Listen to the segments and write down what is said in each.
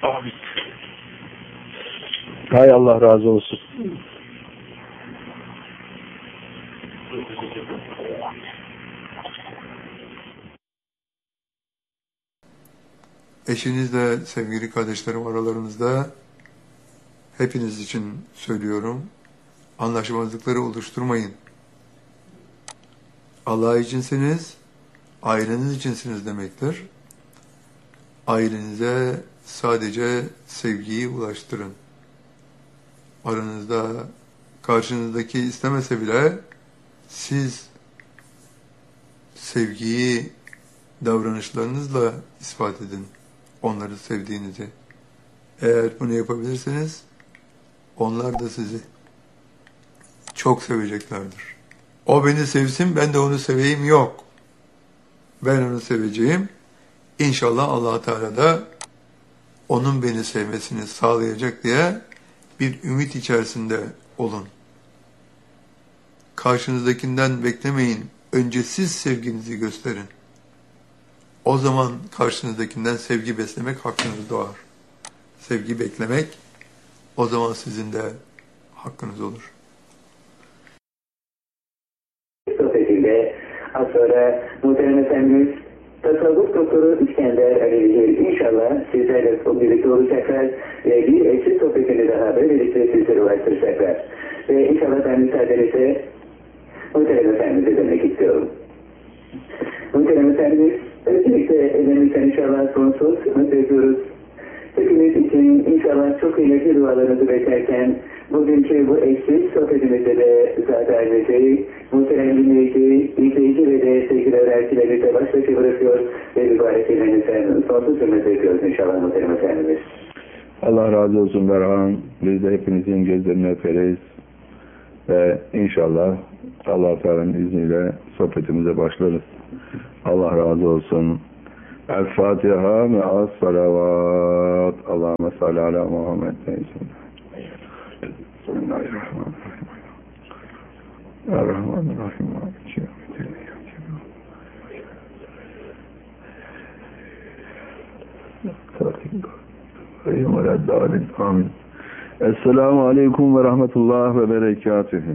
Amin. Hay Allah razı olsun. Eşinizle sevgili kardeşlerim aralarınızda hepiniz için söylüyorum. Anlaşmazlıkları oluşturmayın. Allah içinsiniz, aileniz içinsiniz demektir. Ailenize sadece sevgiyi ulaştırın. Aranızda karşınızdaki istemese bile siz sevgiyi davranışlarınızla ispat edin. Onları sevdiğinizi. Eğer bunu yapabilirseniz onlar da sizi çok seveceklerdir. O beni sevsin, ben de onu seveyim yok. Ben onu seveceğim. İnşallah Allah Teala da onun beni sevmesini sağlayacak diye bir ümit içerisinde olun. Karşınızdakinden beklemeyin. Önce siz sevginizi gösterin. O zaman karşınızdakinden sevgi beslemek hakkınız doğar. Sevgi beklemek o zaman sizin de hakkınız olur. Sohbetinde az sonra muhterem Efendimiz tasavvuf doktoru İskender Alevli inşallah sizlerle birlikte olacaklar ve bir eşit sohbetini daha böylelikle sizlere ulaştıracaklar. Ve inşallah ben müsaadenizle muhterem Efendimiz'e demek istiyorum. Muhterem Efendimiz, öncelikle elimizden inşallah sonsuz mutlu ediyoruz. Hepimiz için inşallah çok kıymetli dualarınızı beklerken bugünkü bu eşsiz sohbetimizde de zaten muhterem izleyici ve de sevgili öğrencilerimize baş başa bırakıyor ve mübarek elinizden sonsuz hürmet ediyoruz inşallah muhterem Efendimiz. Allah razı olsun Berhan. Biz de hepinizin gözlerini öperiz. Ve inşallah Allah Teala'nın izniyle sohbetimize başlarız. Allah razı olsun. El-Fatiha me'as salavat. Allahümme salli ala Muhammed. Bismillahirrahmanirrahim. Errahmanirrahim. Amin. Esselamu aleyküm ve rahmetullah ve berekatühü.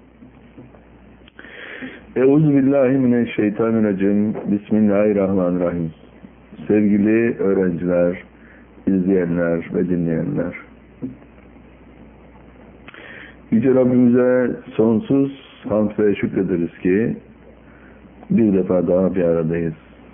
Euzubillahimineşşeytanirracim. Bismillahirrahmanirrahim. Sevgili öğrenciler, izleyenler ve dinleyenler. Yüce Rabbimize sonsuz hamd ve şükrederiz ki bir defa daha bir aradayız.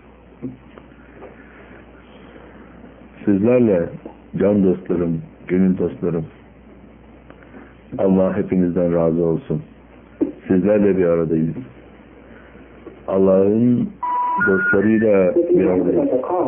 Sizlerle can dostlarım, gönül dostlarım, Allah hepinizden razı olsun. Sizlerle bir aradayız. Allah'ın dostlarıyla bir aradayız.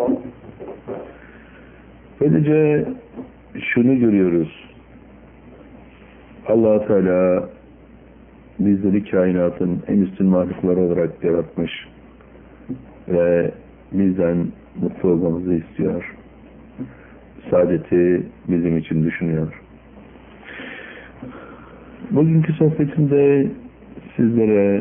Böylece şunu görüyoruz. Allah Teala bizleri kainatın en üstün mahlukları olarak yaratmış ve bizden mutlu olmamızı istiyor. Saadeti bizim için düşünüyor. Bugünkü sohbetimde sizlere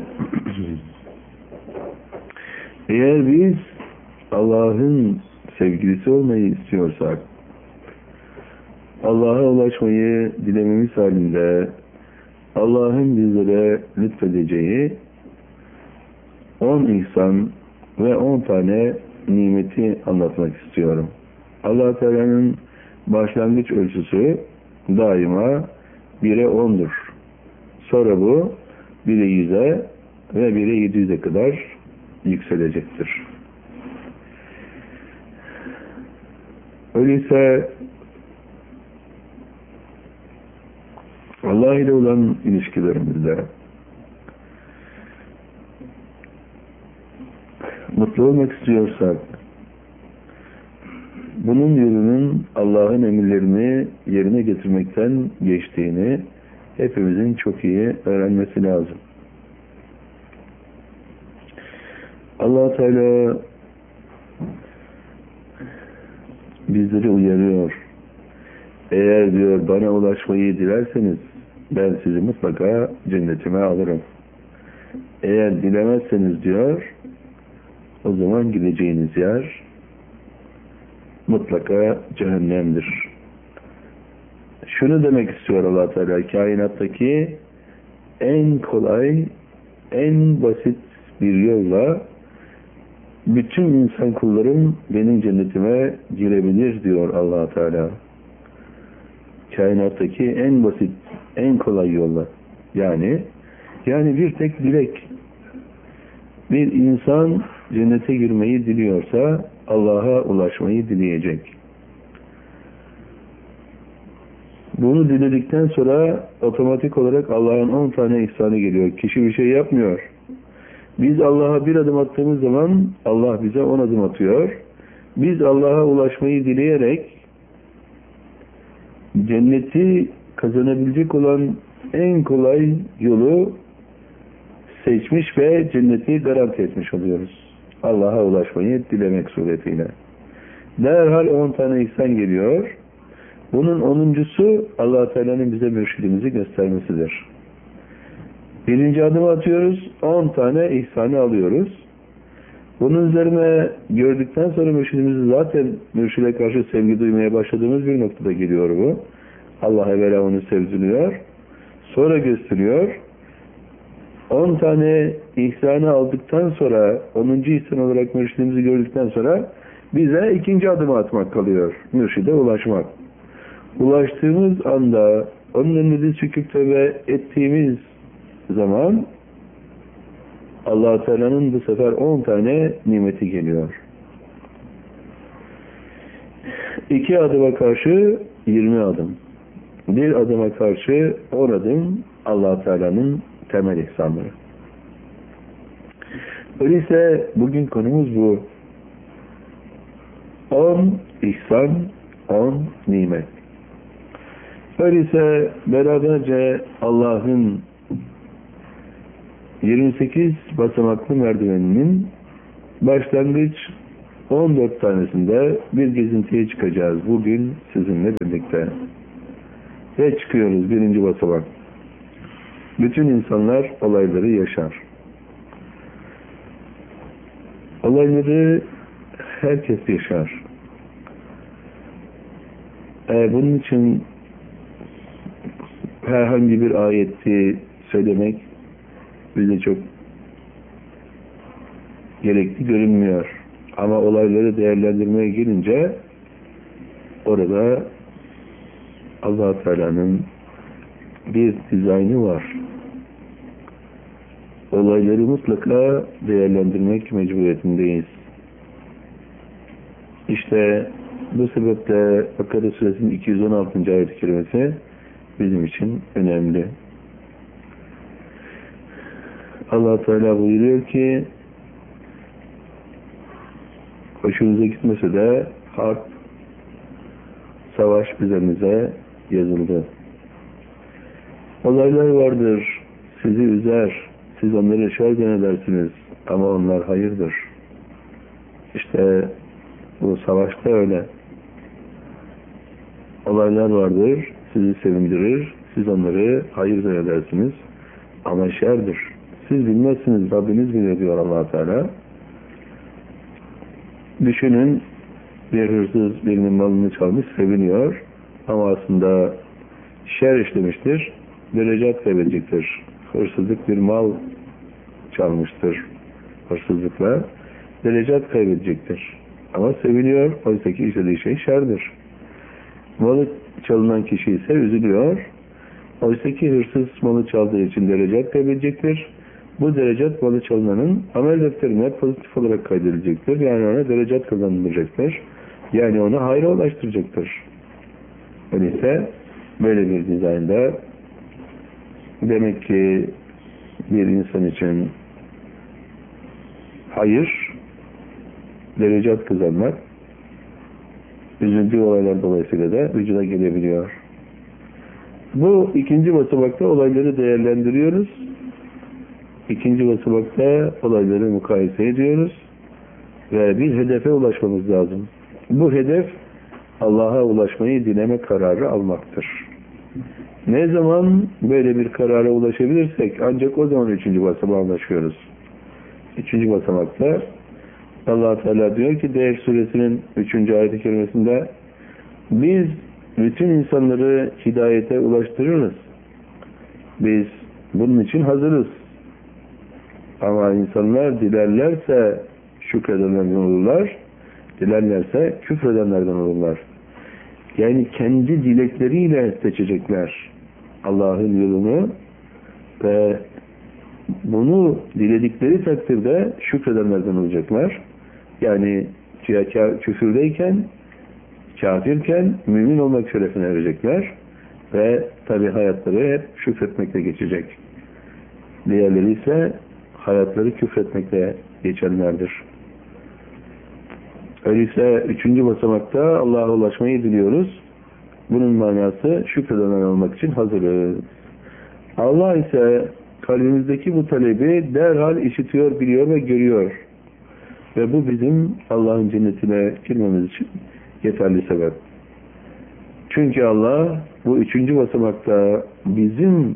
eğer biz Allah'ın sevgilisi olmayı istiyorsak, Allah'a ulaşmayı dilememiz halinde Allah'ın bizlere lütfedeceği 10 ihsan ve 10 tane nimeti anlatmak istiyorum. Allah Teala'nın başlangıç ölçüsü daima 1'e 10'dur. Sonra bu 1'e 100'e ve 1'e 700'e kadar yükselecektir. Öyleyse Allah ile olan ilişkilerimizde mutlu olmak istiyorsak bunun yolunun Allah'ın emirlerini yerine getirmekten geçtiğini hepimizin çok iyi öğrenmesi lazım. Allah Teala bizleri uyarıyor. Eğer diyor bana ulaşmayı dilerseniz ben sizi mutlaka cennetime alırım. Eğer dilemezseniz diyor o zaman gideceğiniz yer mutlaka cehennemdir. Şunu demek istiyor Allah Teala, kainattaki en kolay, en basit bir yolla bütün insan kullarım benim cennetime girebilir diyor Allah Teala. Kainattaki en basit, en kolay yolla. Yani bir tek dilek. Bir insan cennete girmeyi diliyorsa Allah'a ulaşmayı dileyecek. Bunu diledikten sonra otomatik olarak Allah'ın 10 tane ihsanı geliyor. Kişi bir şey yapmıyor. Biz Allah'a bir adım attığımız zaman Allah bize 10 adım atıyor. Biz Allah'a ulaşmayı dileyerek cenneti kazanabilecek olan en kolay yolu seçmiş ve cenneti garanti etmiş oluyoruz. Allah'a ulaşmayı dilemek suretiyle. Derhal 10 tane ihsan geliyor. Bunun 10'uncusu Allah Teala'nın bize mürşidimizi göstermesidir. Birinci adımı atıyoruz, 10 tane ihsanı alıyoruz. Bunun üzerine gördükten sonra mürşidimizi zaten mürşide karşı sevgi duymaya başladığımız bir noktada geliyor bu. Allah evvela onu sevdiriyor, sonra gösteriyor. 10 tane ihsanı aldıktan sonra, 10. ihsan olarak mürşidimizi gördükten sonra bize ikinci adımı atmak kalıyor. Mürşide ulaşmak. Ulaştığımız anda, onun önüne diz çöküp tövbe ettiğimiz zaman Allah-u Teala'nın bu sefer 10 tane nimeti geliyor. 2 adıma karşı 20 adım. 1 adıma karşı 10 adım Allah-u Teala'nın temel ihsanları. Öyleyse bugün konumuz bu. 10 ihsan, 10 nimet. Öyleyse beraberce Allah'ın 28 basamaklı merdiveninin başlangıç 14 tanesinde bir gezintiye çıkacağız bugün sizinle birlikte. Ve çıkıyoruz 1. basamak. Bütün insanlar olayları yaşar. Olayları herkes yaşar. Bunun için herhangi bir ayeti söylemek bize çok gerekli görünmüyor. Ama olayları değerlendirmeye gelince orada Allah-u Teala'nın bir dizaynı var. Olayları mutlaka değerlendirmek mecburiyetindeyiz. İşte bu sebeple Bakara Suresinin 216. ayet-i kerimesi bizim için önemli. Allah Teala buyuruyor ki hoşunuza gitmese de harp, savaş üzerinize yazıldı. Olaylar vardır, sizi üzer, siz onları şer zannedersiniz ama onlar hayırdır. İşte bu savaşta öyle. Olaylar vardır, sizi sevindirir, siz onları hayır zannedersiniz ama şerdir. Siz bilmezsiniz, Rabbiniz bilir diyor Allah Teala. Düşünün, bir hırsız birinin malını çalmış, seviniyor ama aslında şer işlemiştir, derecat kaybedecektir. Hırsızlık bir mal çalmıştır, hırsızlıkla derecat kaybedecektir. Ama seviniyor, oysa ki işlediği şey şerdir. Malı çalınan kişi ise üzülüyor, oysa ki hırsız malı çaldığı için derecat kaybedecektir. Bu derecat malı çalınanın amel defterine pozitif olarak kaydedilecektir. Yani ona derecat kazanılacaktır. Yani ona hayra ulaştıracaktır. Öyleyse böyle bir dizaynda demek ki bir insan için hayır, derecat kazanmak, üzüldüğü olaylar dolayısıyla da vücuda gelebiliyor. Bu 2. basamakta olayları değerlendiriyoruz. 2. basamakta olayları mukayese ediyoruz ve bir hedefe ulaşmamız lazım. Bu hedef Allah'a ulaşmayı dileme kararı almaktır. Ne zaman böyle bir karara ulaşabilirsek ancak o zaman 3. basamağa ulaşıyoruz. 3. basamakta Allah Teala diyor ki Değer suresinin 3. ayet-i kerimesinde biz bütün insanları hidayete ulaştırırız. Biz bunun için hazırız. Ama insanlar dilerlerse şükredenlerden olurlar, dilerlerse küfredenlerden olurlar. Yani kendi dilekleriyle seçecekler Allah'ın yolunu ve bunu diledikleri takdirde şükredenlerden olacaklar. Yani küfürdeyken, kafirken mümin olmak şerefine erecekler ve tabi hayatları hep şükretmekle geçecek. Diğerleri ise hayatları küfretmekle geçenlerdir. Öyleyse 3. basamakta Allah'a ulaşmayı diliyoruz. Bunun manası şükredenler olmak için hazırız. Allah ise kalbimizdeki bu talebi derhal işitiyor, biliyor ve görüyor. Ve bu bizim Allah'ın cennetine girmemiz için yeterli sebep. Çünkü Allah bu 3. basamakta bizim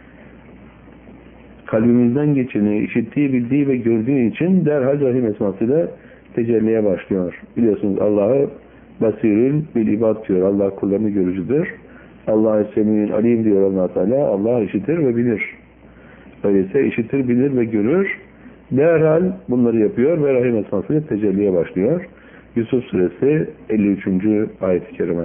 kalbimizden geçeni işittiği, bildiği ve gördüğü için derhal Rahim esmasıyla tecelliye başlıyor. Biliyorsunuz Allah'ı basirül bil ibad diyor. Allah kullarını görücüdür. Allah-u Semî'ün alim diyor Allah Teala. Allah işitir ve bilir. Öyleyse işitir, bilir ve görür. Derhal bunları yapıyor ve Rahim esmasıyla tecelliye başlıyor. Yusuf suresi 53. ayet-i kerime.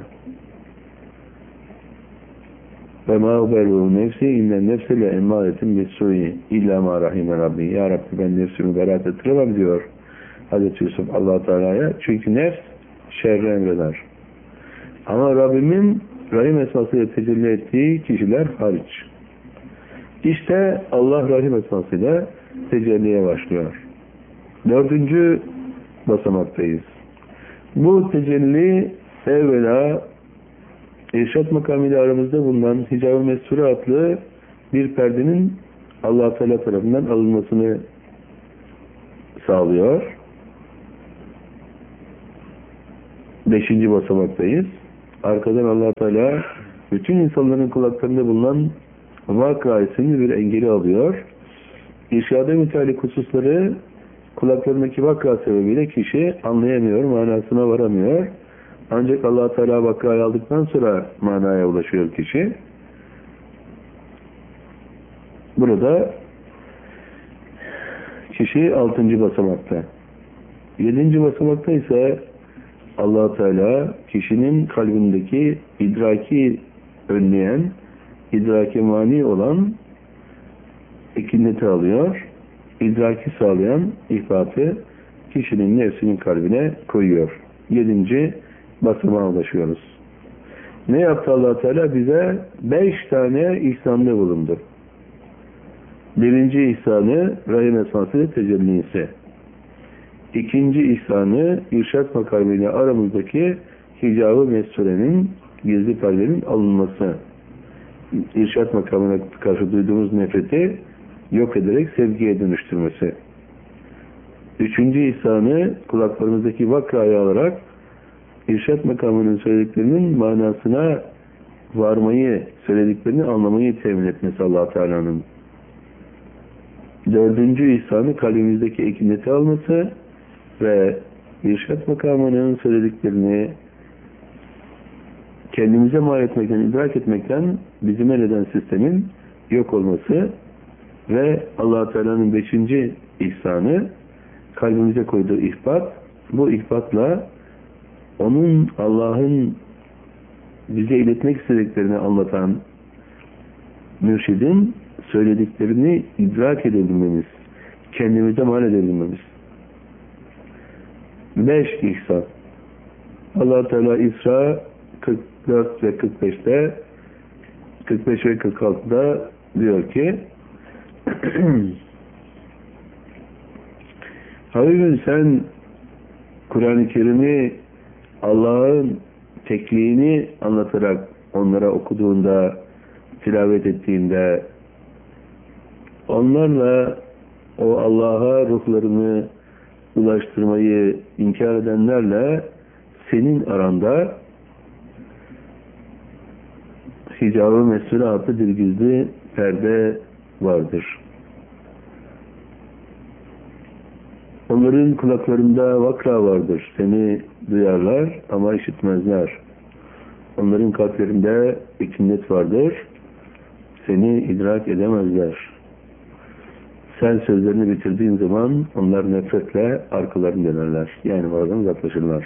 Ve ma uberu nefsi innen nefse le emmâretin bis-sû'i illâ mâ rahime Rabbi. Ya Rabbi ben nefsimi beraat ettiremem diyor Hazreti Yusuf Allah Teala'ya. Çünkü nefs şerri emreder. Ama Rabbimin Rahim esmasıyla tecelli ettiği kişiler hariç. İşte Allah Rahim esmasıyla tecelliye başlıyor. 4. basamaktayız. Bu tecelli evvela İrşad makamıyla aramızda bulunan Hicab-ı Mesture adlı bir perdenin Allah Teala tarafından alınmasını sağlıyor. 5. basamaktayız. Arkadan Allah Teala bütün insanların kulaklarında bulunan vakâ isimli bir engeli alıyor. İrşad-ı müteallik hususları kulaklarındaki vakâ sebebiyle kişi anlayamıyor, manasına varamıyor. Ancak Allah Teala vakayı aldıktan sonra manaya ulaşıyor kişi. Burada kişi 6. basamakta. 7. basamakta ise Allah Teala kişinin kalbindeki idraki önleyen, idraki mani olan ikinneti alıyor. İdraki sağlayan ihbatı kişinin nefsinin kalbine koyuyor. 7. basamağa ulaşıyoruz. Ne yaptı Allah Teala? Bize 5 tane ihsanda bulundu. 1. ihsanı Rahim esması tecellisi. 2. ihsanı İrşad makamıyla aramızdaki Hicab-ı Mesture'nin, gizli perdenin alınması. İrşad makamına karşı duyduğumuz nefreti yok ederek sevgiye dönüştürmesi. 3. ihsanı kulaklarımızdaki vakayı alarak İrşad makamının söylediklerinin manasına varmayı, söylediklerini anlamayı temin etmesi Allah Teala'nın. 4. ihsanı kalbimizdeki ekineti alması ve İrşad makamının söylediklerini kendimize mal etmekten, idrak etmekten bizi men eden sistemin yok olması ve Allah Teala'nın 5. ihsanı kalbimize koyduğu ihbat. Bu ihbatla onun, Allah'ın bize iletmek istediklerini anlatan mürşidin söylediklerini idrak edebilmemiz, kendimize mal edebilmemiz. 5 ihsan. Allah Teala İsra 44 ve 45'te 45 ve 46'da diyor ki Habibim sen Kur'an-ı Kerim'i Allah'ın tekliğini anlatarak onlara okuduğunda, tilavet ettiğinde onlarla o Allah'a ruhlarını ulaştırmayı inkar edenlerle senin aranda Hicab-ı Mesure adlı bir gizli perde vardır. Onları Onların kulaklarında vakra vardır. Seni duyarlar ama işitmezler. Onların kalplerinde ikinnet vardır. Seni idrak edemezler. Sen sözlerini bitirdiğin zaman onlar nefretle arkalarını dönerler. Yani oradan uzaklaşırlar.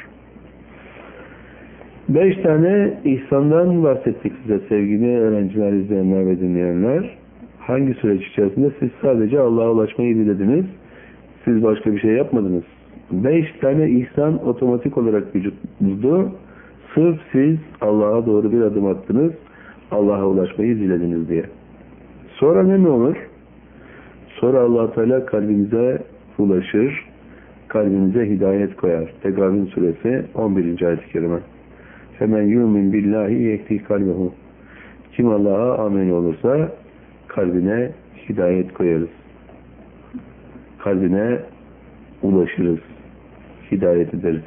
5 tane ihsandan bahsettik size sevgili öğrenciler, izleyenler ve dinleyenler. Hangi süreç içerisinde siz sadece Allah'a ulaşmayı dilediniz? Siz başka bir şey yapmadınız. 5 tane ihsan otomatik olarak vücut buldu. Sırf siz Allah'a doğru bir adım attınız, Allah'a ulaşmayı dilediniz diye. Sonra ne olur? Sonra Allah Teala kalbinize ulaşır, kalbinize hidayet koyar. Tegabün suresi 11. ayet-i kerime. Hemen yu'min billahi yehdi kalbehu. Kim Allah'a amin olursa kalbine hidayet koyarız. Kalbine ulaşırız. Hidayet ederiz.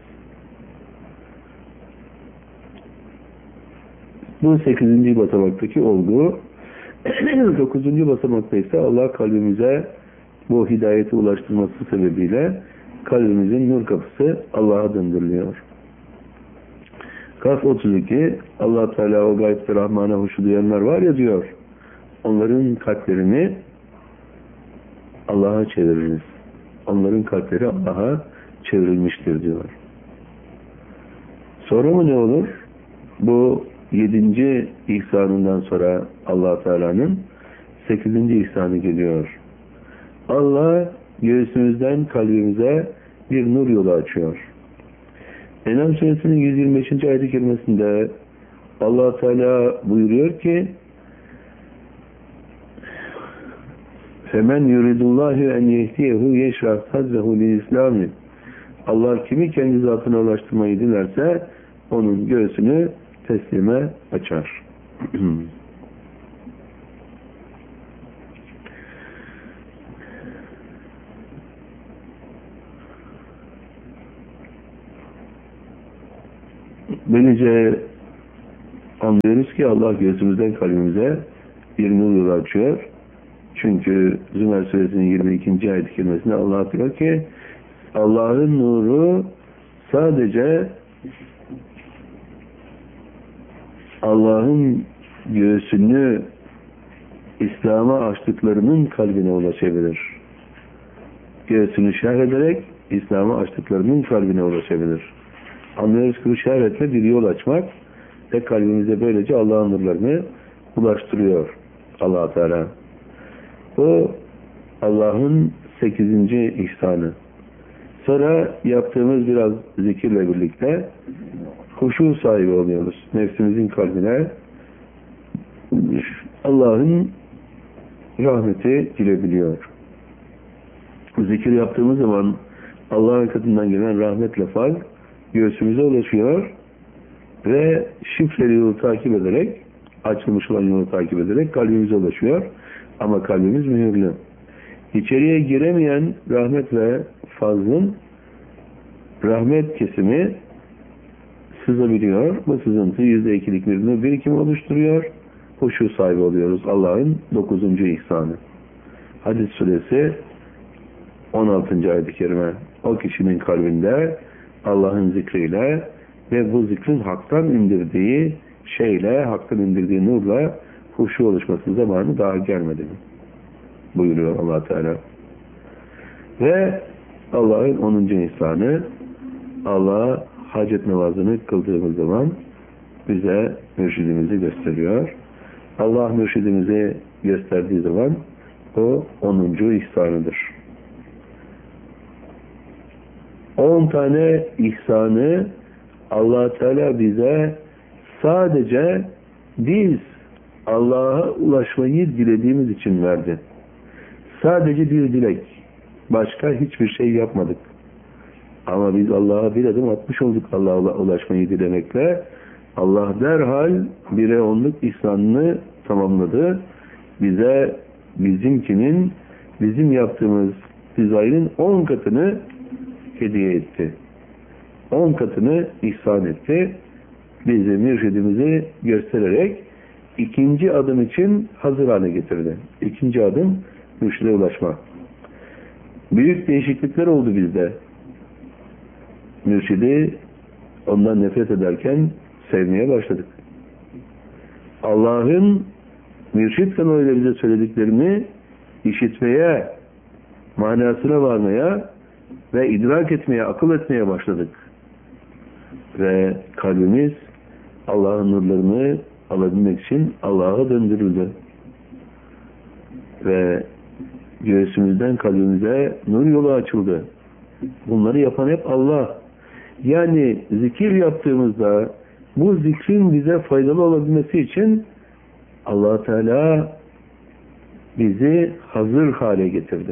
Bu 8. basamaktaki olgu. 9. basamakta ise Allah kalbimize bu hidayeti ulaştırması sebebiyle kalbimizin nur kapısı Allah'a döndürülüyor. Kaf 32 Allah Teala o gayb-i Rahman'a huşu duyanlar var ya diyor. Onların kalplerini Allah'a çeviririz. Onların kalpleri Allah'a çevrilmiştir diyor. Sonra mı ne olur? Bu 7. ihsanından sonra Allah Teala'nın 8. ihsanı geliyor. Allah göğsümüzden kalbimize bir nur yolu açıyor. En'am suresinin 125. ayet-i kerimesinde Allah Teala buyuruyor ki Femen yuridullahu en yehdiyehu yeşrah sadrehu lil-İslami. Allah kimi kendi zatına ulaştırmayı dilerse onun göğsünü teslime açar. Böylece anlıyoruz ki Allah gözümüzden kalbimize bir nur yolu açıyor. Çünkü Zümer suresinin 22. ayet-i kerimesinde Allah diyor ki Allah'ın nuru sadece Allah'ın göğsünü İslam'a açtıklarının kalbine ulaşabilir. Göğsünü şerh ederek İslam'a açtıklarının kalbine ulaşabilir. Anlıyoruz ki bu şerh etme bir yol açmak ve kalbimize böylece Allah'ın nurlarını ulaştırıyor Allah Teala. O Allah'ın 8. ihsanı. Sonra yaptığımız biraz zikirle birlikte huşu sahibi oluyoruz. Nefsimizin kalbine Allah'ın rahmeti girebiliyor. Zikir yaptığımız zaman Allah'ın katından gelen rahmet lafaz göğsümüze ulaşıyor ve şifreli yolu takip ederek, açılmış olan yolu takip ederek kalbimize ulaşıyor. Ama kalbimiz mühürlü. İçeriye giremeyen rahmet ve fazlın rahmet kesimi sızabiliyor. Bu sızıntı %2'lik bir nur birikimi oluşturuyor. Huşu sahibi oluyoruz. Allah'ın 9. ihsanı. Hadis suresi 16. ayet-i kerime. O kişinin kalbinde Allah'ın zikriyle ve bu zikrin haktan indirdiği şeyle, haktan indirdiği nurla huşu oluşması zamanı daha gelmedi mi? Buyuruyor Allah Teala. Ve Allah'ın 10. ihsanı Allah hacet namazını kıldığımız zaman bize mürşidimizi gösteriyor. Allah mürşidimizi gösterdiği zaman o 10. ihsanıdır. 10 tane ihsanı Allah Teala bize sadece biz Allah'a ulaşmayı dilediğimiz için verdi. Sadece bir dilek. Başka hiçbir şey yapmadık. Ama biz Allah'a bir adım atmış olduk Allah'a ulaşmayı dilemekle. Allah derhal 1'e 10'luk ihsanını tamamladı. Bize bizimkinin, bizim yaptığımız dizaynın 10 katını hediye etti. 10 katını ihsan etti. Bizi mürşidimizi göstererek ikinci adım için hazır hale getirdi. İkinci adım mürşide ulaşma. Büyük değişiklikler oldu bizde. mürşidi ondan nefret ederken sevmeye başladık. Allah'ın mürşid kanalıyla bize söylediklerini işitmeye, manasına varmaya ve idrak etmeye, akıl etmeye başladık. Ve kalbimiz Allah'ın nurlarını alabilmek için Allah'a döndürüldü. Ve göğsümüzden kalbimize nur yolu açıldı. Bunları yapan hep Allah. Yani zikir yaptığımızda bu zikrin bize faydalı olabilmesi için Allah Teala bizi hazır hale getirdi.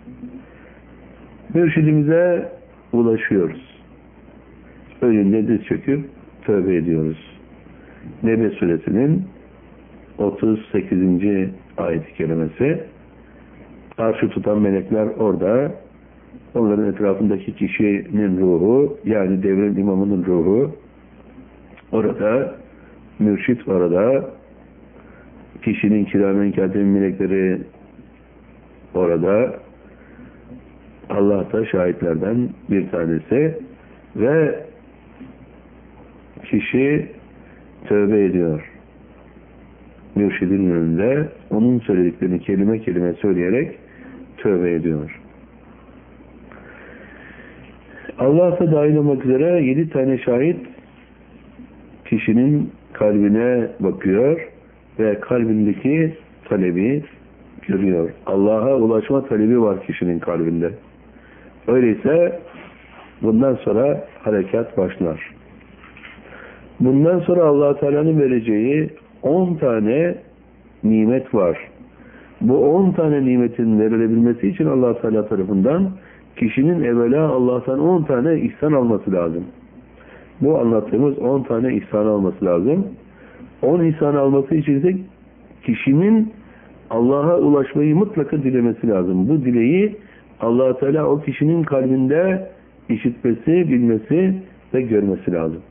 Mürşidimize ulaşıyoruz. Önünde diz çöküp tövbe ediyoruz. Nebe suresinin 38. ayet-i kerimesi. Arşı tutan melekler orada. Onların etrafındaki kişinin ruhu, yani devrin imamının ruhu orada. Mürşit orada. Kişinin kiramen kâtibin melekleri orada. Allah da şahitlerden bir tanesi ve kişi tövbe ediyor. Mürşidin önünde onun söylediklerini kelime kelime söyleyerek tövbe ediyor. Allah'a dahil olmak üzere 7 tane şahit kişinin kalbine bakıyor ve kalbindeki talebi görüyor. Allah'a ulaşma talebi var kişinin kalbinde. Öyleyse bundan sonra harekat başlar. Bundan sonra Allah Teala'nın vereceği 10 tane nimet var. Bu 10 tane nimetin verilebilmesi için Allah Teala tarafından kişinin evvela Allah'tan 10 tane ihsan alması lazım. Bu anlattığımız 10 tane ihsan alması lazım. 10 ihsan alması için de kişinin Allah'a ulaşmayı mutlaka dilemesi lazım. Bu dileği Allah Teala o kişinin kalbinde işitmesi, bilmesi ve görmesi lazım.